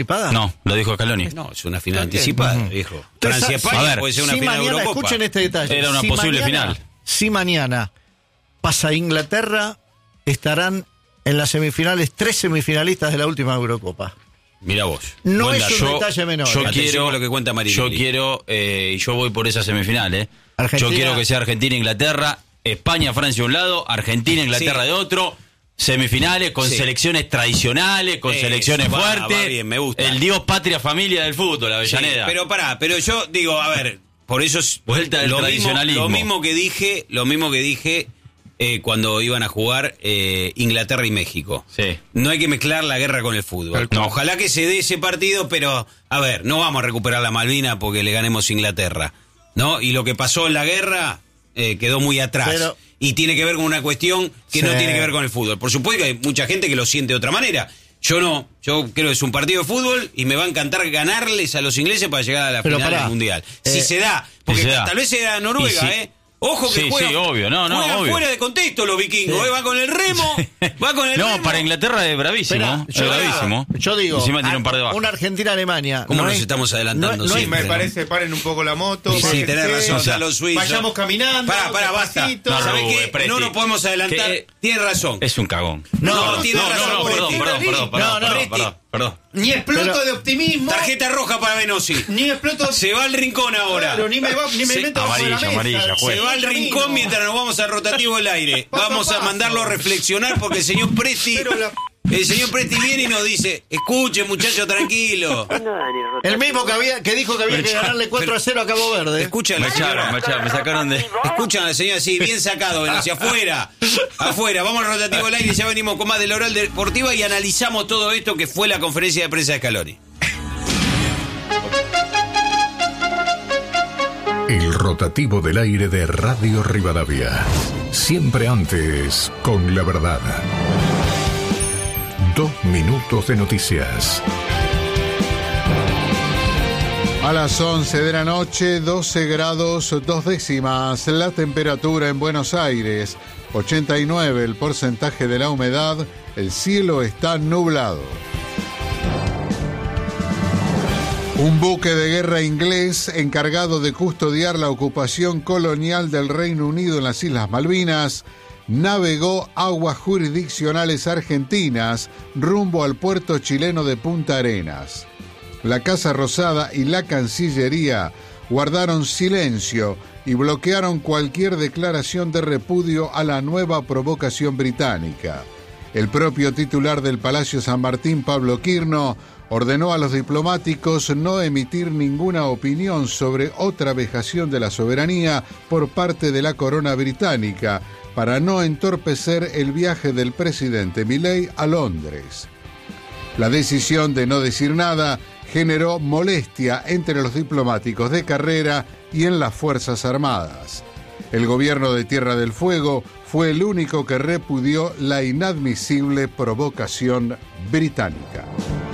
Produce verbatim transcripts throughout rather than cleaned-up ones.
No, lo dijo Scaloni. No, es una final anticipada, uh-huh. dijo. Francia-España puede ser una si final mañana, de Eurocopa. Escuchen este detalle. Era una si posible mañana, final. Si mañana pasa Inglaterra, estarán en las semifinales tres semifinalistas de la última Eurocopa. Mira vos. No Cuenta, es un yo, detalle menor. Yo quiero lo que cuenta Marilini. Yo quiero, eh, y yo voy por esa semifinal, ¿eh? Argentina. Yo quiero que sea Argentina-Inglaterra, España-Francia de un lado, Argentina-Inglaterra sí. de otro. Semifinales con sí. selecciones tradicionales, con Eso, selecciones va, fuertes. Va bien, me gusta. El dios patria familia del fútbol, Avellaneda. Sí, pero pará, pero yo digo, a ver, por eso es vuelta del lo tradicionalismo. Mismo, lo mismo que dije, lo mismo que dije eh, cuando iban a jugar eh, Inglaterra y México. Sí. No hay que mezclar la guerra con el fútbol. No. Ojalá que se dé ese partido, pero a ver, no vamos a recuperar la Malvina porque le ganemos a Inglaterra, ¿no? Y lo que pasó en la guerra eh, quedó muy atrás. Pero... Y tiene que ver con una cuestión que sí. no tiene que ver con el fútbol. Por supuesto que hay mucha gente que lo siente de otra manera. Yo no. Yo creo que es un partido de fútbol y me va a encantar ganarles a los ingleses para llegar a la Pero final pará, del Mundial. Eh, si se da. Porque si se da. Tal vez sea Noruega, si, ¿eh? Ojo que sí, juega, sí, obvio. No, no, juegan obvio. fuera de contexto los vikingos. Sí. ¿eh? Va con el remo. Va con el no, remo. para Inglaterra es bravísimo. Pero, es bravísimo. Yo digo, encima tiene un par de bajas. Una Argentina-Alemania. ¿Cómo no nos es, estamos adelantando? No, no sí, me parece, paren un poco la moto. Sí, sí tenés razón, o sea, los suizos. Vayamos caminando. Pará, pará, basta. No, ¿Sabés Rubén, qué? Presti. No nos podemos adelantar. ¿Qué? Tienes razón. Es un cagón. No, no, no tiene no, razón. No, no, perdón, perdón, perdón, perdón, no, no, perdón, perdón, perdón. Ni exploto Pero, de optimismo. Tarjeta roja para Venosi. Ni exploto. Se va al rincón ahora. Claro, ni me, va, ni me Se, meto amarilla, bajo la amarilla, mesa. juez. Se va al rincón mientras nos vamos al rotativo del aire. Vamos a mandarlo a reflexionar porque el señor Presti... La... El señor Presti viene y nos dice, escuchen muchachos, tranquilo. El mismo que había que dijo que había que ganarle cuatro a cero a Cabo Verde. Escucha, me echaron, me echaron, me sacaron de... Escuchan a la señora así, bien sacado, hacia afuera. Afuera, vamos al rotativo del aire, ya venimos con más de la Oral Deportiva y analizamos todo esto que fue la conferencia de prensa de Scaloni. El rotativo del aire de Radio Rivadavia. Siempre antes, con la verdad. Dos minutos de noticias. A las once de la noche, doce grados, dos décimas. La temperatura en Buenos Aires, ochenta y nueve el porcentaje de la humedad. El cielo está nublado. Un buque de guerra inglés encargado de custodiar la ocupación colonial del Reino Unido en las Islas Malvinas navegó aguas jurisdiccionales argentinas rumbo al puerto chileno de Punta Arenas. La Casa Rosada y la Cancillería guardaron silencio y bloquearon cualquier declaración de repudio a la nueva provocación británica. El propio titular del Palacio San Martín, Pablo Quirno, ordenó a los diplomáticos no emitir ninguna opinión sobre otra vejación de la soberanía por parte de la corona británica para no entorpecer el viaje del presidente Milei a Londres. La decisión de no decir nada generó molestia entre los diplomáticos de carrera y en las Fuerzas Armadas. El gobierno de Tierra del Fuego fue el único que repudió la inadmisible provocación británica.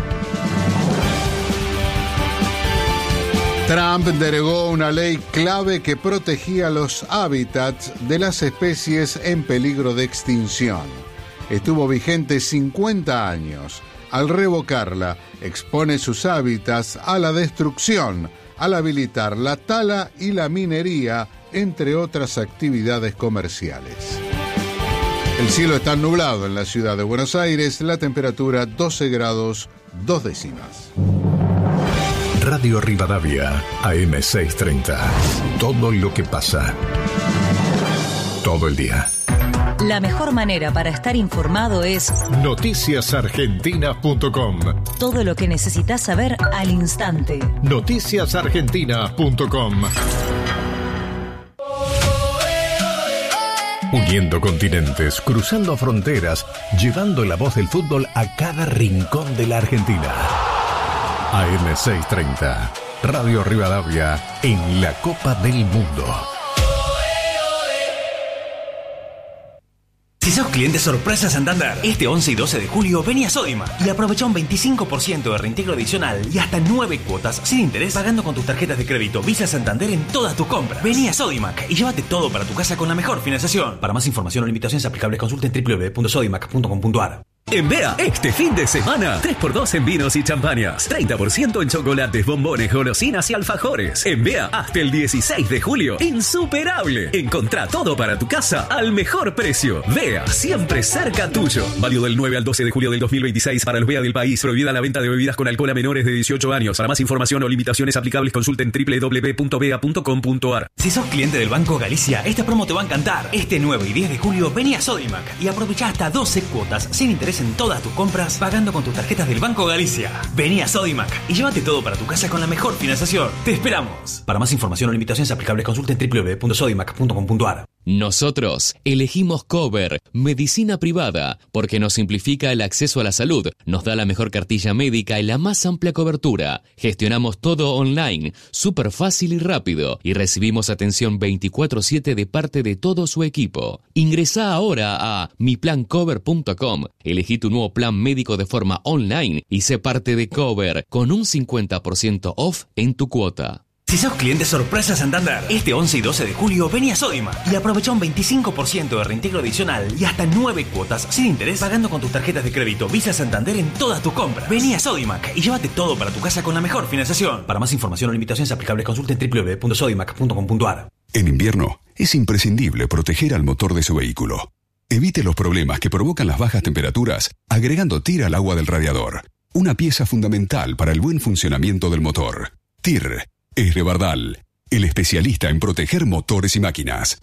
Trump derogó una ley clave que protegía los hábitats de las especies en peligro de extinción. Estuvo vigente cincuenta años. Al revocarla, expone sus hábitats a la destrucción, al habilitar la tala y la minería, entre otras actividades comerciales. El cielo está nublado en la ciudad de Buenos Aires, la temperatura doce grados, dos décimas. Radio Rivadavia, A M seiscientos treinta. Todo lo que pasa. Todo el día. La mejor manera para estar informado es noticias argentinas punto com. Todo lo que necesitas saber al instante. noticias argentinas punto com. Uniendo continentes, cruzando fronteras, llevando la voz del fútbol a cada rincón de la Argentina. A M seiscientos treinta, Radio Rivadavia en la Copa del Mundo. Si sos cliente sorpresa Santander, este once y doce de julio vení a Sodimac y aprovecha un veinticinco por ciento de reintegro adicional y hasta nueve cuotas sin interés pagando con tus tarjetas de crédito Visa Santander en todas tus compras. Vení a Sodimac y llévate todo para tu casa con la mejor financiación. Para más información o limitaciones aplicables consulta en doble u doble u doble u punto sodimac punto com punto a r. En B E A, este fin de semana, tres por dos en vinos y champañas, treinta por ciento en chocolates, bombones, golosinas y alfajores. En B E A, hasta el dieciséis de julio, insuperable. Encontrá todo para tu casa al mejor precio. B E A, siempre cerca tuyo. Válido del nueve al doce de julio del dos mil veintiséis para los B E A del país. Prohibida la venta de bebidas con alcohol a menores de dieciocho años. Para más información o limitaciones aplicables, consulten doble u doble u doble u punto bea punto com punto a r. Si sos cliente del Banco Galicia, esta promo te va a encantar. Este nueve y diez de julio, vení a Sodimac y aprovechá hasta doce cuotas sin interés en todas tus compras pagando con tus tarjetas del Banco Galicia. Vení a Sodimac y llévate todo para tu casa con la mejor financiación. ¡Te esperamos! Para más información o limitaciones aplicables, consulten doble u doble u doble u punto sodimac punto com punto a r. Nosotros elegimos Cover, medicina privada, porque nos simplifica el acceso a la salud, nos da la mejor cartilla médica y la más amplia cobertura. Gestionamos todo online, súper fácil y rápido, y recibimos atención veinticuatro siete de parte de todo su equipo. Ingresá ahora a mi plan cover punto com, elegí tu nuevo plan médico de forma online y sé parte de Cover, con un cincuenta por ciento off en tu cuota. Si sos cliente sorpresa Santander, este once y doce de julio vení a Sodimac y aprovecha un veinticinco por ciento de reintegro adicional y hasta nueve cuotas sin interés pagando con tus tarjetas de crédito Visa Santander en todas tus compras. Vení a Sodimac y llévate todo para tu casa con la mejor financiación. Para más información o limitaciones aplicables, consulten doble u doble u doble u punto sodimac punto com punto a r. En invierno es imprescindible proteger al motor de su vehículo. Evite los problemas que provocan las bajas temperaturas agregando T I R al agua del radiador, una pieza fundamental para el buen funcionamiento del motor. T I R es de Bardal, el especialista en proteger motores y máquinas.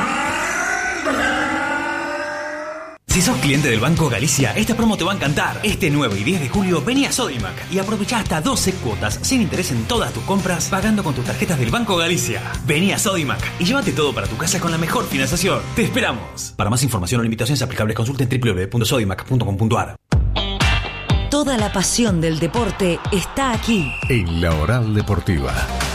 Si sos cliente del Banco Galicia, esta promo te va a encantar. Este nueve y diez de julio vení a Sodimac y aprovechá hasta doce cuotas sin interés en todas tus compras pagando con tus tarjetas del Banco Galicia. Vení a Sodimac y llévate todo para tu casa con la mejor financiación. ¡Te esperamos! Para más información o limitaciones aplicables, consulten doble u doble u doble u punto sodimac punto com punto a r. Toda la pasión del deporte está aquí. En La Oral Deportiva.